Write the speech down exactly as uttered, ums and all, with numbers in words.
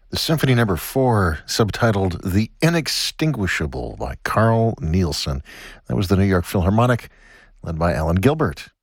The Symphony Number Four, subtitled The Inextinguishable by Carl Nielsen. That was the New York Philharmonic, led by Alan Gilbert.